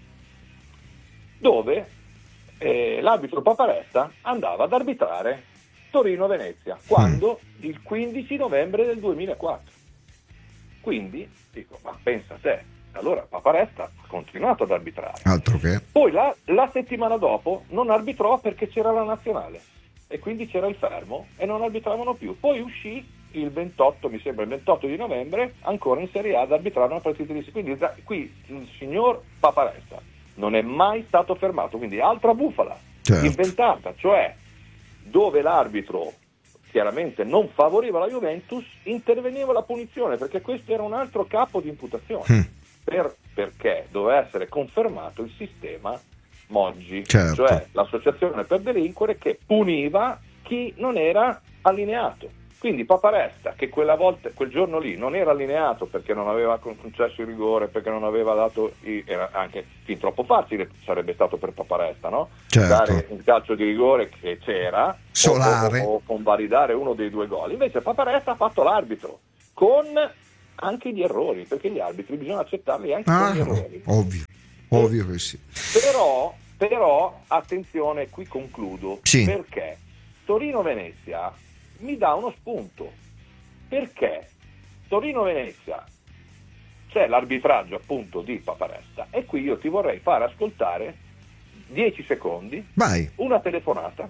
dove eh, l'arbitro Paparesta andava ad arbitrare Torino-Venezia, quando il quindici novembre del duemilaquattro. Quindi dico, ma pensa te, allora Paparesta ha continuato ad arbitrare. Altro che. Poi la, la settimana dopo non arbitrò perché c'era la nazionale e quindi c'era il fermo e non arbitravano più. Poi uscì il ventotto, mi sembra il ventotto di novembre, ancora in Serie A ad arbitrare una partita di quindi qui il signor Paparesta non è mai stato fermato, quindi altra bufala certo. inventata, cioè dove l'arbitro chiaramente non favoriva la Juventus, interveniva la punizione, perché questo era un altro capo di imputazione, mm. per, perché doveva essere confermato il sistema Moggi, certo. cioè l'associazione per delinquere che puniva chi non era allineato. Quindi Paparesta, che quella volta, quel giorno lì non era allineato perché non aveva concesso il rigore, perché non aveva dato, i, era anche fin troppo facile sarebbe stato per Paparesta, no? Certo. Dare un calcio di rigore che c'era, Solare. O, o, o convalidare uno dei due gol. Invece Paparesta ha fatto l'arbitro, con anche gli errori, perché gli arbitri bisogna accettarli anche ah, con gli errori. Ovvio, ovvio che sì. Però, però, attenzione, qui concludo, sì. perché Torino-Venezia mi dà uno spunto, perché Torino-Venezia c'è l'arbitraggio appunto di Paparesta e qui io ti vorrei fare ascoltare dieci secondi vai. Una telefonata,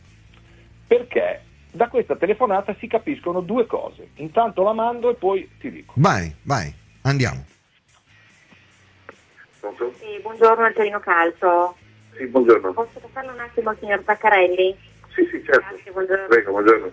perché da questa telefonata si capiscono due cose. Intanto la mando e poi ti dico. Vai, vai, andiamo. Sì, buongiorno al Torino Calcio. Sì, buongiorno. Posso passarlo un attimo al signor Zaccarelli? Sì, sì, certo. Grazie, buongiorno. Prego, buongiorno.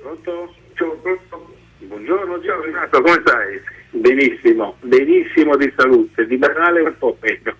Pronto? Ciao, pronto? Buongiorno, ciao Renato, come stai? Benissimo, benissimo di salute, di banale un po' peggio.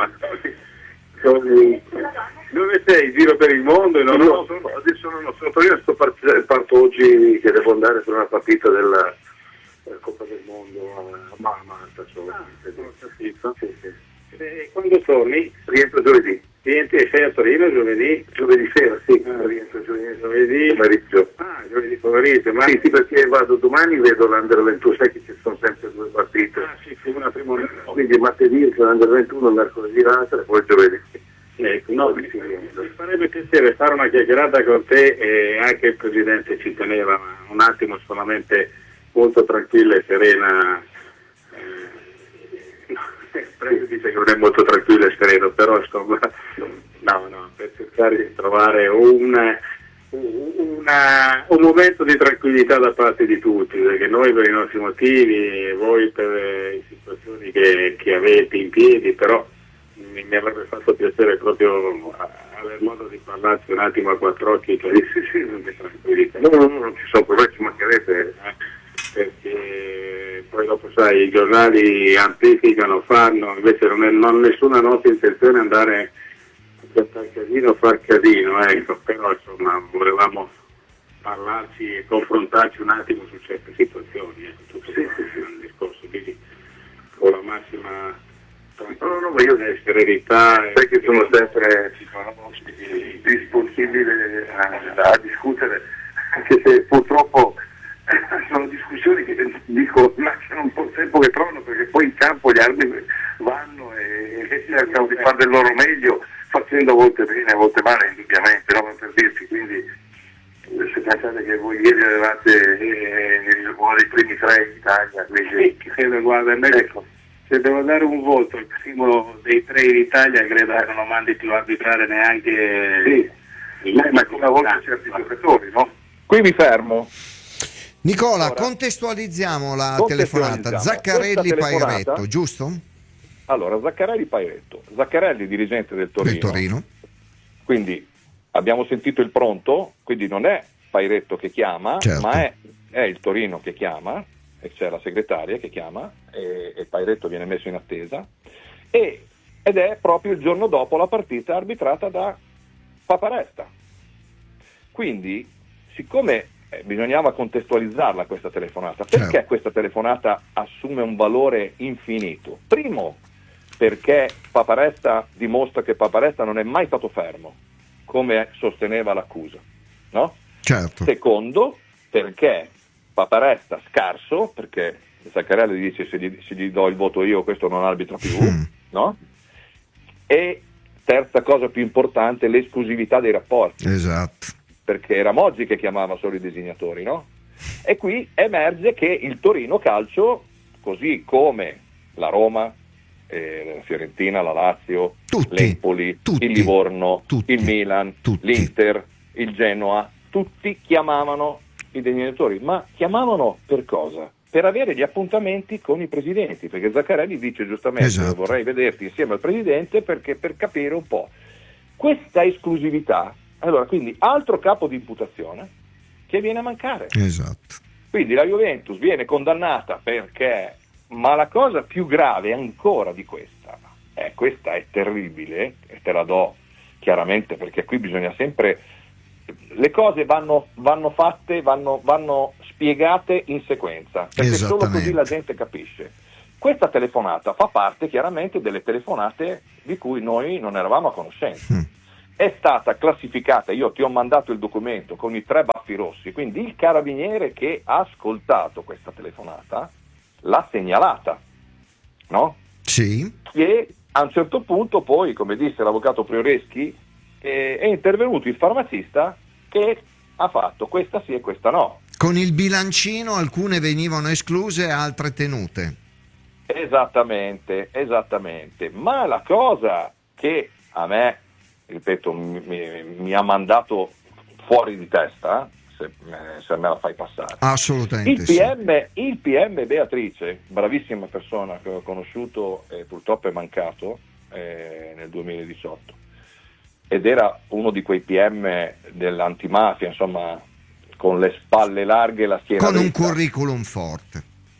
Dove sei? Giro per il mondo? Non no, ho... sono, adesso non lo so, io sto part- parto oggi che devo andare per una partita della Coppa del Mondo a Malta. Ah, ho capito. Sì, sì. E quando torni? Rientro giovedì. Rientri e sei a Torino giovedì? Giovedì sera, sì, ah, rientro giovedì, giovedì pomeriggio. Ah, giovedì pomeriggio, ma... Sì, sì, perché vado domani, vedo l'Under ventuno, sai che ci sono sempre due partite. Ah, sì, sì, una prima una... Quindi martedì l'Under ventuno, mercoledì l'altra e poi giovedì. Ecco, no, mi, mi farebbe piacere fare una chiacchierata con te, e anche il Presidente ci teneva, ma un attimo solamente, molto tranquilla e serena. Eh, no, il Presidente dice che non è molto tranquillo e sereno, però insomma, no, no, per cercare di trovare un, una, un momento di tranquillità da parte di tutti, perché noi per i nostri motivi, voi per le situazioni che, che avete in piedi, però mi, mi avrebbe fatto piacere proprio avere modo di parlarci un attimo a quattro occhi, che sì, sì, non mi tranquillità. No, no, no, non ci sono problemi, ci mancherebbe. Perché poi dopo sai, i giornali amplificano, fanno, invece non è non nessuna nostra intenzione andare a piantare casino o far casino, ecco, però insomma volevamo parlarci e confrontarci un attimo su certe situazioni, ecco, tutto sì, sì, sì. Un discorso, quindi con la massima no, no, ma io serenità, sai che sono sempre disponibile a, a discutere, anche se purtroppo sono discussioni che dico lasciano un po' il tempo che trovano, perché poi in campo gli arbitri vanno e, e cercano di fare del loro meglio, facendo a volte bene, a volte male, indubbiamente, no? Per dirci, quindi se pensate che voi ieri avevate eh, uno dei primi tre in Italia, quindi sì, credo, guarda, ecco, se devo dare un voto il primo dei tre in Italia, credo che non lo mandi più a arbitrare neanche sì. Ma, ma come a volte certi giocatori, no? Qui mi fermo. Nicola, allora, contestualizziamo la contestualizziamo. telefonata. Zaccarelli telefonata, Pairetto, giusto? Allora, Zaccarelli Pairetto. Zaccarelli, dirigente del Torino. Del Torino. Quindi abbiamo sentito il pronto, quindi non è Pairetto che chiama, certo. ma è, è il Torino che chiama, e c'è la segretaria che chiama, e, e Pairetto viene messo in attesa, e, ed è proprio il giorno dopo la partita arbitrata da Paparesta. Quindi, siccome Eh, bisognava contestualizzarla questa telefonata. Perché certo. questa telefonata assume un valore infinito? Primo, perché Paparesta dimostra che Paparesta non è mai stato fermo, come sosteneva l'accusa, no? Certo. Secondo, perché Paparesta scarso, perché Zaccarelli dice se gli, se gli do il voto io questo non arbitra più, mm. no? E terza cosa più importante, l'esclusività dei rapporti. Esatto. Perché era Moggi che chiamava solo i designatori, no? E qui emerge che il Torino Calcio, così come la Roma, eh, la Fiorentina, la Lazio, tutti, l'Empoli, tutti, il Livorno, tutti, il Milan, tutti. l'Inter, il Genoa, tutti chiamavano i designatori. Ma chiamavano per cosa? Per avere gli appuntamenti con i presidenti, perché Zaccarelli dice giustamente esatto. vorrei vederti insieme al presidente perché per capire un po'. Questa esclusività, allora, quindi altro capo di imputazione che viene a mancare. Esatto. Quindi la Juventus viene condannata perché, ma la cosa più grave ancora di questa, eh, questa è terribile, e te la do chiaramente perché qui bisogna sempre, le cose vanno, vanno fatte, vanno, vanno spiegate in sequenza, perché solo così la gente capisce. Questa telefonata fa parte chiaramente delle telefonate di cui noi non eravamo a conoscenza. Mm. È stata classificata, io ti ho mandato il documento con i tre baffi rossi, quindi il carabiniere che ha ascoltato questa telefonata l'ha segnalata, no? Sì. E a un certo punto poi, come disse l'avvocato Prioreschi, eh, è intervenuto il farmacista che ha fatto questa sì e questa no. Con il bilancino alcune venivano escluse, altre tenute. Esattamente, esattamente. Ma la cosa che a me, ripeto, mi, mi, mi ha mandato fuori di testa, se, se me la fai passare. Assolutamente il P M, sì. Il P M Beatrice, bravissima persona che ho conosciuto e purtroppo è mancato eh, nel duemiladiciotto, ed era uno di quei P M dell'antimafia, insomma, con le spalle larghe e la schiena con un dritta. curriculum forte.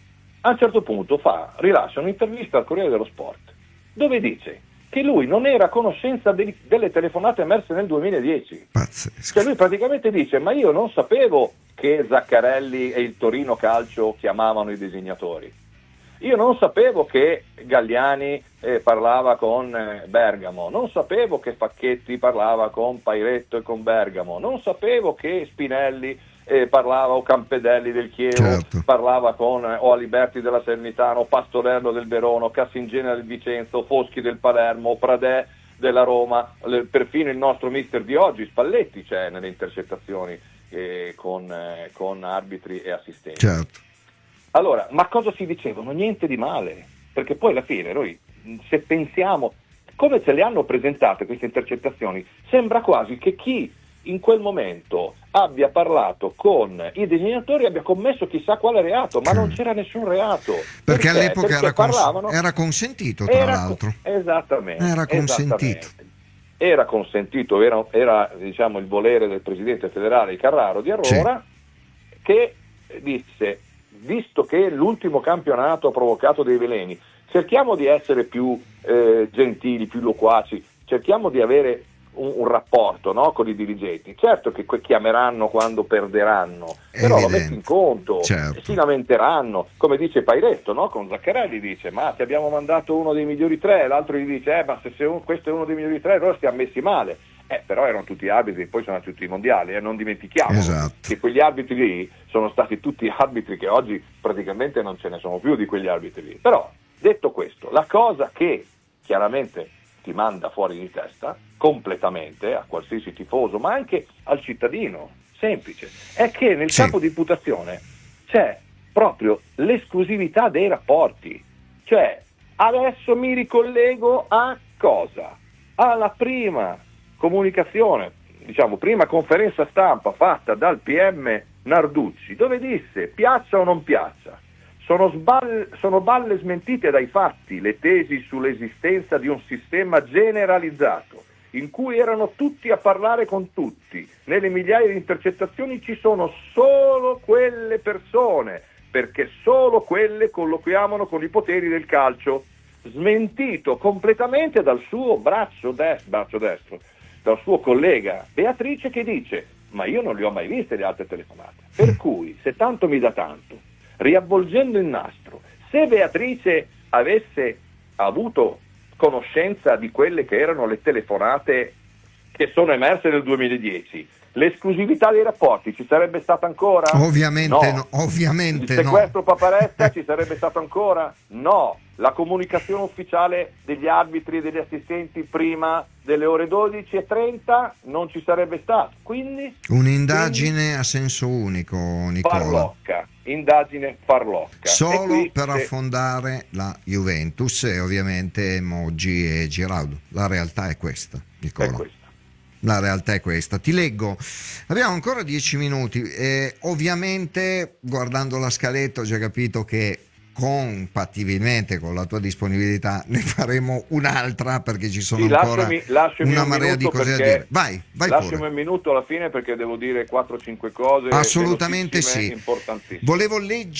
A un certo punto fa, rilascia un'intervista al Corriere dello Sport dove dice che lui non era a conoscenza dei, delle telefonate emerse nel duemiladieci. Pazzesco. Cioè lui praticamente dice: ma io non sapevo che Zaccarelli e il Torino Calcio chiamavano i designatori, io non sapevo che Galliani eh, parlava con eh, Bergamo, non sapevo che Facchetti parlava con Pairetto e con Bergamo, non sapevo che Spinelli eh, parlava, o Campedelli del Chievo, certo, parlava con eh, o Aliberti della Salernitana, o Pastorello del Verona, o Cassingena del Vicenza, o Foschi del Palermo, o Pradè della Roma, le, perfino il nostro mister di oggi, Spalletti, c'è nelle intercettazioni eh, con, eh, con arbitri e assistenti. Certo. Allora, ma cosa si dicevano? Niente di male, perché poi alla fine noi, se pensiamo come ce le hanno presentate queste intercettazioni, sembra quasi che chi in quel momento abbia parlato con i designatori abbia commesso chissà quale reato, ma non c'era nessun reato. Perché, perché? all'epoca perché era, cons- parlavano... era consentito, tra era, l'altro. Esattamente. Era consentito. Esattamente. Era consentito, era, era diciamo il volere del presidente federale Carraro di allora, sì, che disse: visto che l'ultimo campionato ha provocato dei veleni, cerchiamo di essere più eh, gentili, più loquaci, cerchiamo di avere un, un rapporto, no, con i dirigenti. Certo che chiameranno quando perderanno, però lo metti in conto, certo, si lamenteranno, come dice Pairetto, no? Con Zaccarelli dice: ma ti abbiamo mandato uno dei migliori tre, l'altro gli dice: eh, ma se, se un, questo è uno dei migliori tre, allora stiamo messi male. Eh, però erano tutti arbitri, poi sono tutti i mondiali, e eh, non dimentichiamo, esatto, che quegli arbitri lì sono stati tutti arbitri che oggi praticamente non ce ne sono più di quegli arbitri lì. Però, detto questo, la cosa che chiaramente ti manda fuori di testa completamente a qualsiasi tifoso, ma anche al cittadino semplice, è che nel sì, capo di imputazione c'è proprio l'esclusività dei rapporti. Cioè, adesso mi ricollego a cosa? Alla prima comunicazione, diciamo prima conferenza stampa fatta dal P M Narducci, dove disse: piaccia o non piaccia, sono, sballe, sono balle smentite dai fatti le tesi sull'esistenza di un sistema generalizzato in cui erano tutti a parlare con tutti. Nelle migliaia di intercettazioni ci sono solo quelle persone, perché solo quelle colloquiavano con i poteri del calcio. Smentito completamente dal suo braccio, des- braccio destro, dal suo collega Beatrice, che dice: ma io non le ho mai viste le altre telefonate. Per cui, se tanto mi dà tanto, riavvolgendo il nastro, se Beatrice avesse avuto conoscenza di quelle che erano le telefonate che sono emerse nel duemiladieci, l'esclusività dei rapporti ci sarebbe stata ancora? Ovviamente no. no, ovviamente il sequestro no. Paparetta ci sarebbe stato ancora? No. La comunicazione ufficiale degli arbitri e degli assistenti prima delle ore dodici e trenta non ci sarebbe stato. Quindi un'indagine quindi, a senso unico, Nicola. Farlocca, indagine farlocca. Solo qui, per se... affondare la Juventus e ovviamente Moggi e Giraudo. La realtà è questa, Nicola. È questa. La realtà è questa. Ti leggo, abbiamo ancora dieci minuti e ovviamente guardando la scaletta ho già capito che compatibilmente con la tua disponibilità ne faremo un'altra, perché ci sono sì, ancora lasciami, lasciami una un marea di cose da dire. Vai, vai lasciami pure. un minuto alla fine, perché devo dire quattro cinque cose assolutamente sì, importantissime. Volevo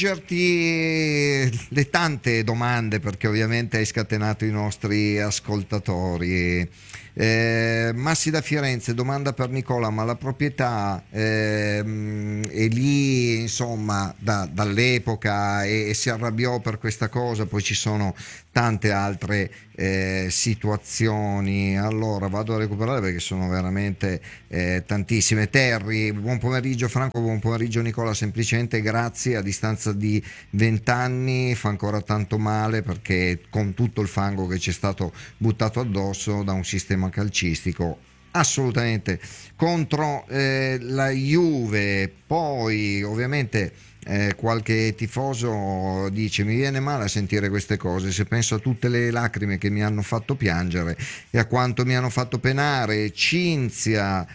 leggerti le tante domande, perché ovviamente hai scatenato i nostri ascoltatori. Eh, Massi da Firenze domanda per Nicola: ma la proprietà ehm, è lì insomma da, dall'epoca e, e si arrabbiò per questa cosa? Poi ci sono tante altre eh, situazioni. Allora vado a recuperare perché sono veramente eh, tantissime. Terry, buon pomeriggio Franco, buon pomeriggio Nicola, semplicemente grazie, a distanza di vent'anni fa ancora tanto male, perché con tutto il fango che ci è stato buttato addosso da un sistema calcistico assolutamente contro eh, la Juve. Poi ovviamente eh, qualche tifoso dice: mi viene male a sentire queste cose, se penso a tutte le lacrime che mi hanno fatto piangere e a quanto mi hanno fatto penare. Cinzia,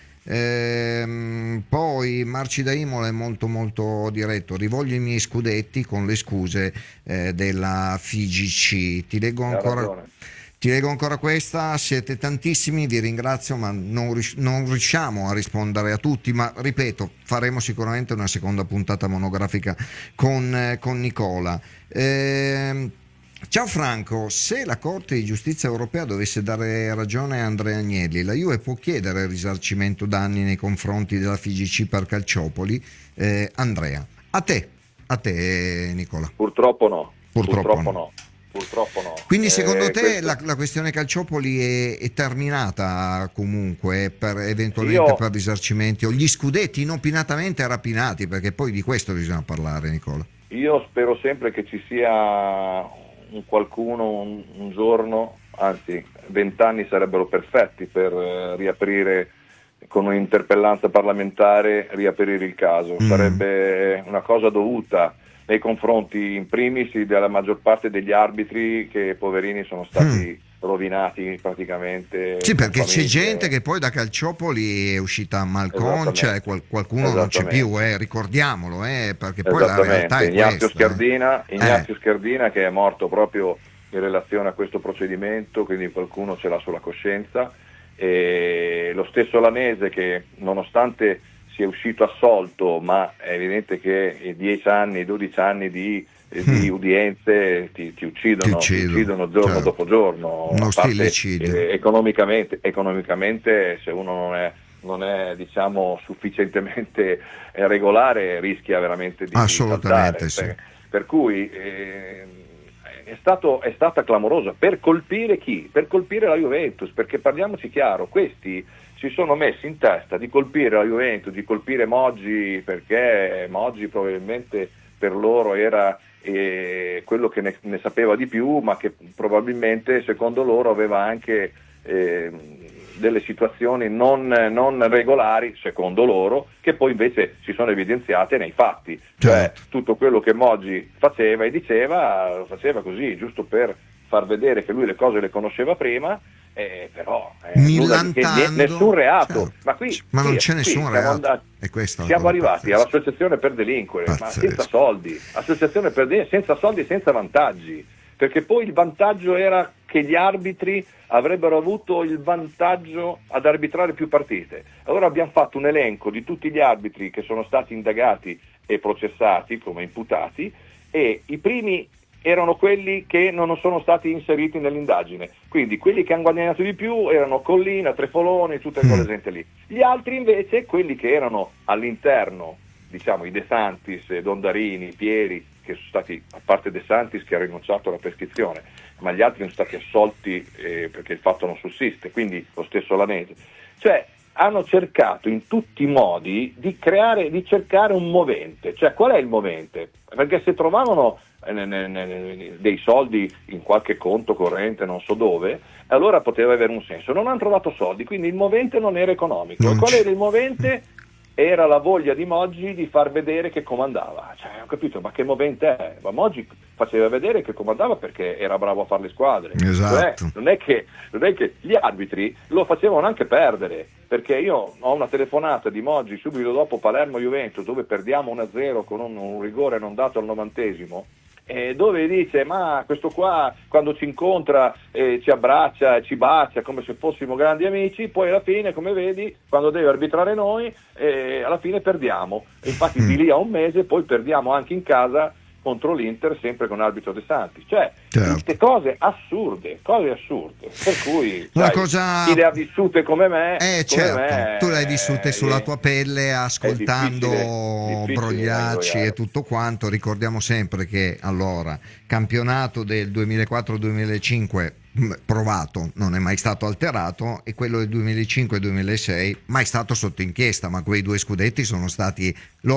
ehm, poi Marci da Imola è molto molto diretto: rivoglio i miei scudetti con le scuse eh, della F I G C. Ti leggo ancora Ti leggo ancora questa, siete tantissimi, vi ringrazio, ma non, ris- non riusciamo a rispondere a tutti, ma ripeto, faremo sicuramente una seconda puntata monografica con, eh, con Nicola. Eh, ciao Franco, se la Corte di Giustizia Europea dovesse dare ragione a Andrea Agnelli, la Juve può chiedere risarcimento danni nei confronti della F I G C per Calciopoli? Eh, Andrea, a te, a te Nicola. Purtroppo no. Purtroppo, Purtroppo no. no. Purtroppo no. Quindi secondo eh, te questo... la, la questione Calciopoli è, è terminata comunque per eventualmente Io... per risarcimenti o gli scudetti inopinatamente rapinati, perché poi di questo bisogna parlare, Nicola. Io spero sempre che ci sia un qualcuno un, un giorno, anzi vent'anni sarebbero perfetti per eh, riaprire con un'interpellanza parlamentare, riaprire il caso. Mm. Sarebbe una cosa dovuta nei confronti in primis della maggior parte degli arbitri che poverini sono stati mm. rovinati praticamente. Sì, perché c'è gente che poi da Calciopoli è uscita a malconcia e qual- qualcuno non c'è più, eh, ricordiamolo, eh, perché poi la realtà è Ignazio questa. Scardina, eh. Ignazio Scardina che è morto proprio in relazione a questo procedimento, quindi qualcuno ce l'ha sulla coscienza, e lo stesso Lanese che nonostante sia uscito assolto, ma è evidente che dieci anni, dodici anni di, di mm. udienze ti, ti, uccidono, ti, ti uccidono giorno certo. dopo giorno. Uno a parte, stillicidio. Eh, economicamente, economicamente se uno non è, non è diciamo sufficientemente eh, regolare rischia veramente di assolutamente saltare. sì. Per, per cui eh, è, stato, è stata clamorosa per colpire chi? Per colpire la Juventus, perché parliamoci chiaro, questi si sono messi in testa di colpire la Juventus, di colpire Moggi, perché Moggi probabilmente per loro era eh, quello che ne, ne sapeva di più, ma che probabilmente secondo loro aveva anche eh, delle situazioni non, non regolari, secondo loro, che poi invece si sono evidenziate nei fatti. Cioè tutto quello che Moggi faceva e diceva, lo faceva così, giusto per far vedere che lui le cose le conosceva prima. Eh, però eh, millantando, che, nessun reato, certo. ma qui ma non qui, c'è nessun qui, reato siamo, andati, è questa siamo arrivati pazzesca. all'associazione per delinquere, pazzesco. Ma senza soldi, associazione per delinquere senza soldi e senza vantaggi, perché poi il vantaggio era che gli arbitri avrebbero avuto il vantaggio ad arbitrare più partite. Allora abbiamo fatto un elenco di tutti gli arbitri che sono stati indagati e processati come imputati, e i primi erano quelli che non sono stati inseriti nell'indagine, quindi quelli che hanno guadagnato di più erano Collina, Trefoloni, tutte quelle gente lì. Gli altri invece, quelli che erano all'interno, diciamo i De Santis, Dondarini, Pieri, che sono stati, a parte De Santis che ha rinunciato alla prescrizione, ma gli altri sono stati assolti eh, perché il fatto non sussiste, quindi lo stesso Lanese. Cioè hanno cercato in tutti i modi di creare, di cercare un movente. Cioè qual è il movente? Perché se trovavano dei soldi in qualche conto corrente non so dove, allora poteva avere un senso. Non hanno trovato soldi, quindi il movente non era economico. Non qual era il movente? Era la voglia di Moggi di far vedere che comandava. Cioè, ho capito, ma che movente è? Ma Moggi faceva vedere che comandava perché era bravo a fare le squadre. Esatto. Cioè, non è che, non è che gli arbitri lo facevano anche perdere, perché io ho una telefonata di Moggi subito dopo Palermo-Juventus dove perdiamo uno a zero con un, un rigore non dato al novantesimo, eh, dove dice ma questo qua quando ci incontra eh, ci abbraccia e ci bacia come se fossimo grandi amici, poi alla fine come vedi quando deve arbitrare noi eh, alla fine perdiamo, e infatti mm. di lì a un mese poi perdiamo anche in casa contro l'Inter sempre con arbitro De Santis. Cioè certo. tutte cose assurde, cose assurde, per cui la sai, cosa... chi le ha vissute come me, eh, come certo. me tu le hai vissute eh, sulla tua pelle ascoltando difficile, difficile Brogliacci e tutto quanto. Ricordiamo sempre che allora campionato del duemilaquattro duemilacinque provato, non è mai stato alterato, e quello del duemilacinque duemilasei mai stato sotto inchiesta, ma quei due scudetti sono stati